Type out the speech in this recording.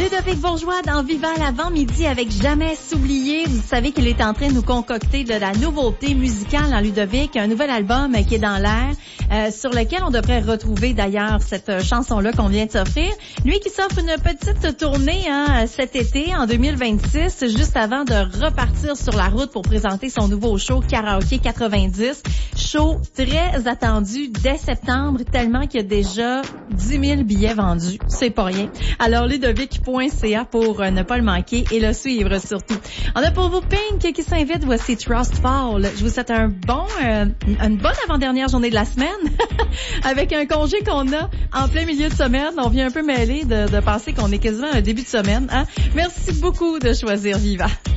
Ludovic Bourgeois dans Viva l'avant-midi avec Jamais s'oublier. Vous savez qu'il est en train de nous concocter de la nouveauté musicale en Ludovic, un nouvel album qui est dans l'air, sur lequel on devrait retrouver d'ailleurs cette chanson-là qu'on vient de s'offrir. Lui qui s'offre une petite tournée cet été, en 2026, juste avant de repartir sur la route pour présenter son nouveau show Karaoké 90. Show très attendu dès septembre, tellement qu'il y a déjà 10 000 billets vendus. C'est pas rien. Alors, ludovic.ca pour ne pas le manquer et le suivre surtout. On a pour vous Pink qui s'invite. Voici Trust Fall. Je vous souhaite une bonne avant-dernière journée de la semaine. Avec un congé qu'on a en plein milieu de semaine, on vient un peu mêler de penser qu'on est quasiment un début de semaine. Merci beaucoup de choisir Viva.